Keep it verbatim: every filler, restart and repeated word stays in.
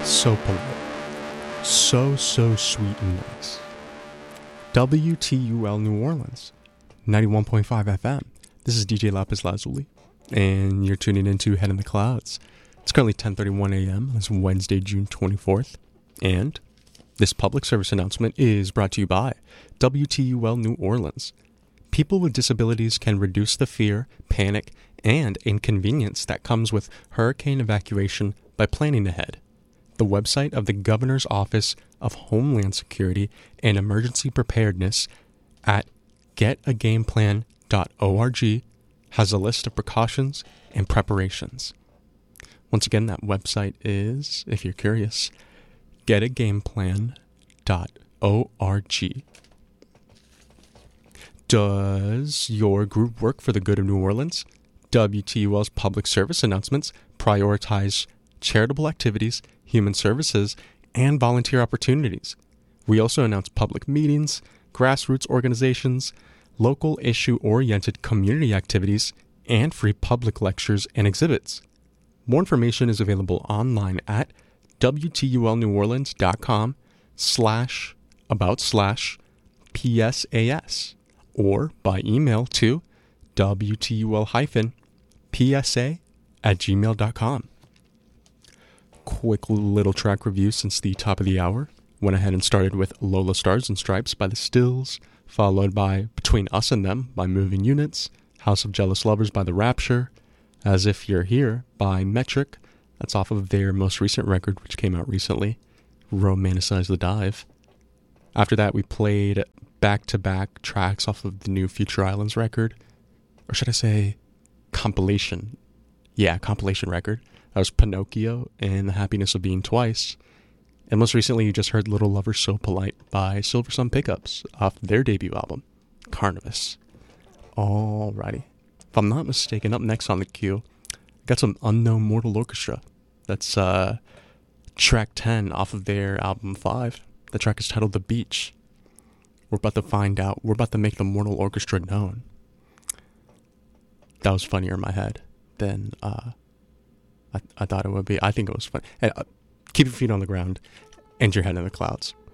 So polite. So, so sweet and nice. W T U L New Orleans, ninety-one point five F M. This is D J Lapis Lazuli, and you're tuning into Head in the Clouds. It's currently ten thirty-one a.m. It's Wednesday, June twenty-fourth, and this public service announcement is brought to you by W T U L New Orleans. People with disabilities can reduce the fear, panic, and inconvenience that comes with hurricane evacuation by planning ahead. The website of the Governor's Office of Homeland Security and Emergency Preparedness at get a game plan dot org has a list of precautions and preparations. Once again, that website is, if you're curious, get a game plan dot org. Does your group work for the good of New Orleans? W T U L's public service announcements prioritize charitable activities, human services, and volunteer opportunities. We also announce public meetings, grassroots organizations, local issue-oriented community activities, and free public lectures and exhibits. More information is available online at W T U L New Orleans dot com slash about slash P S A S or by email to W T U L hyphen P S A at gmail dot com. Quick little track review since the top of the hour. Went ahead and started with Lola Stars and Stripes by The Stills, followed by Between Us and Them by Moving Units, House of Jealous Lovers by The Rapture, As If You're Here by Metric, that's off of their most recent record, which came out recently, Romanticize the Dive. After that, we played back-to-back tracks off of the new Future Islands record, or should I say compilation? Yeah, compilation record. That was Pinocchio and The Happiness of Being Twice. And most recently, you just heard Little Lover So Polite by Silver Sun Pickups off their debut album, Carnivus. Alrighty. If I'm not mistaken, up next on the queue, got some Unknown Mortal Orchestra. That's uh, track ten off of their album five. The track is titled The Beach. We're about to find out. We're about to make the Mortal Orchestra known. That was funnier in my head than uh, I, I thought it would be. I think it was fun. Hey, uh, keep your feet on the ground and your head in the clouds.